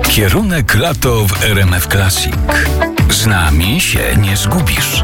Kierunek lato w RMF Classic. Z nami się nie zgubisz.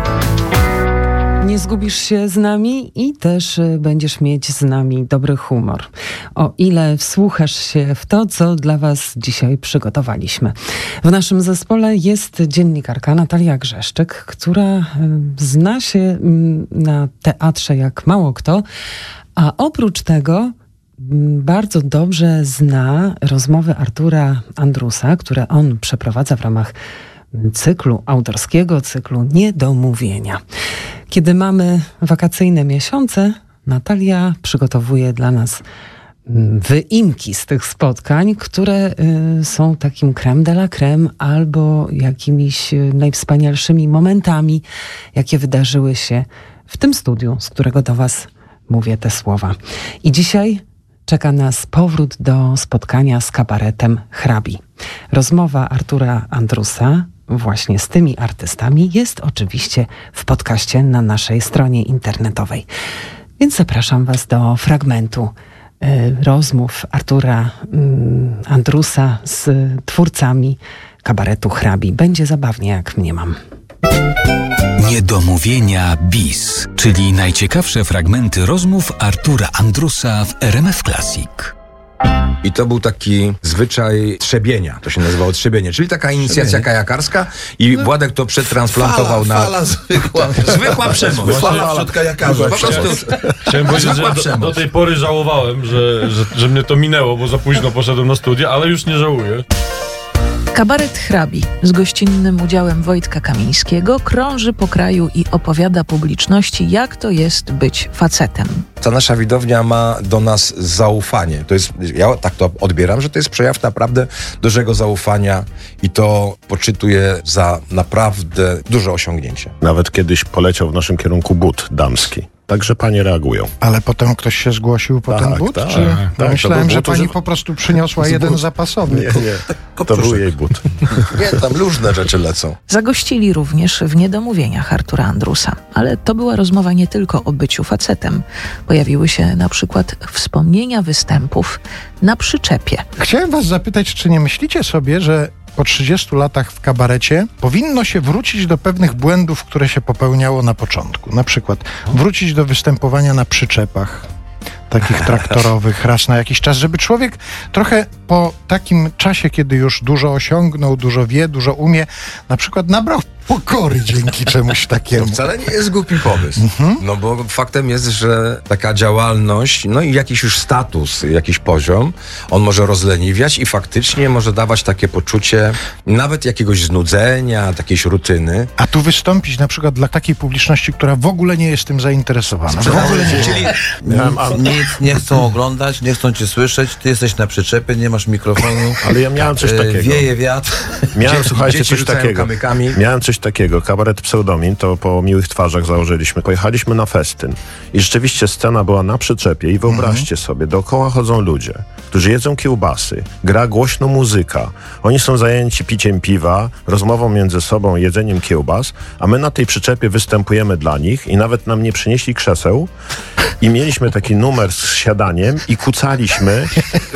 Nie zgubisz się z nami i też będziesz mieć z nami dobry humor. O ile wsłuchasz się w to, co dla was dzisiaj przygotowaliśmy. W naszym zespole jest dziennikarka Natalia Grzeszczyk, która zna się na teatrze jak mało kto, a oprócz tego bardzo dobrze zna rozmowy Artura Andrusa, które on przeprowadza w ramach autorskiego cyklu Niedomówienia. Kiedy mamy wakacyjne miesiące, Natalia przygotowuje dla nas wyimki z tych spotkań, które są takim crème de la crème albo jakimiś najwspanialszymi momentami, jakie wydarzyły się w tym studiu, z którego do was mówię te słowa. I dzisiaj czeka nas powrót do spotkania z kabaretem Hrabi. Rozmowa Artura Andrusa właśnie z tymi artystami jest oczywiście w podcaście na naszej stronie internetowej. Więc zapraszam was do fragmentu rozmów Artura Andrusa z twórcami kabaretu Hrabi. Będzie zabawnie, jak mniemam. Niedomówienia bis, czyli najciekawsze fragmenty rozmów Artura Andrusa w RMF Classic. I to był taki zwyczaj trzebienia, to się nazywało trzebienie, czyli taka inicjacja kajakarska i Władek to przetransplantował fala zwykła przemoc. Wśród kajakarzy. Po prostu Chciałem powiedzieć, że do tej pory żałowałem, że mnie to minęło, bo za późno poszedłem na studia, ale już nie żałuję. Kabaret Hrabi z gościnnym udziałem Wojtka Kamińskiego krąży po kraju i opowiada publiczności, jak to jest być facetem. ta nasza widownia ma do nas zaufanie. To jest, ja tak to odbieram, że to jest przejaw naprawdę dużego zaufania i to poczytuję za naprawdę duże osiągnięcie. Nawet kiedyś poleciał w naszym kierunku but damski. Także panie reagują. Ale potem ktoś się zgłosił po ten but? Tak, Czy... tak. Myślałem, że but, pani po prostu przyniosła jeden zapasowy. Nie. To był jej but. Nie, tam różne rzeczy lecą. Zagościli również w Niedomówieniach Artura Andrusa. Ale to była rozmowa nie tylko o byciu facetem. Pojawiły się na przykład wspomnienia występów na przyczepie. Chciałem was zapytać, czy nie myślicie sobie, że po 30 latach w kabarecie powinno się wrócić do pewnych błędów, które się popełniało na początku. Na przykład wrócić do występowania na przyczepach takich traktorowych raz na jakiś czas, żeby człowiek trochę po takim czasie, kiedy już dużo osiągnął, dużo wie, dużo umie, na przykład nabrał pokory dzięki czemuś takiemu. To wcale nie jest głupi pomysł. No bo faktem jest, że taka działalność, no i jakiś już status, jakiś poziom, on może rozleniwiać i faktycznie może dawać takie poczucie nawet jakiegoś znudzenia, takiejś rutyny. A tu wystąpić na przykład dla takiej publiczności, która w ogóle nie jest tym zainteresowana. W ogóle nie. Czyli Nic nie chcą oglądać, nie chcą cię słyszeć, ty jesteś na przyczepie, nie masz mikrofonu. Ale ja miałem coś takiego. Wieje wiatr. Miałem, słuchajcie, dzieci coś rzucają takiego. kamykami. Miałem coś takiego. Kabaret Pseudomin, to po Miłych Twarzach założyliśmy. Pojechaliśmy na festyn. I rzeczywiście scena była na przyczepie i wyobraźcie sobie, dookoła chodzą ludzie, którzy jedzą kiełbasy, gra głośno muzyka. Oni są zajęci piciem piwa, rozmową między sobą, jedzeniem kiełbas, a my na tej przyczepie występujemy dla nich i nawet nam nie przynieśli krzeseł i mieliśmy taki numer z siadaniem i kucaliśmy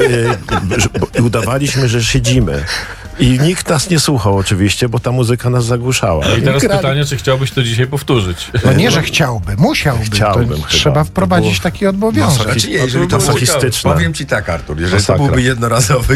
i udawaliśmy, że siedzimy. I nikt nas nie słuchał oczywiście, bo ta muzyka nas zagłuszała. I teraz pytanie, czy chciałbyś to dzisiaj powtórzyć? No nie, że chciałby, musiałby. Chciałbym to chyba. trzeba wprowadzić taki obywiązek. Znaczy nie, jeżeli to było masochistyczne. powiem ci tak, Artur, jeżeli to Masakra. byłby jednorazowy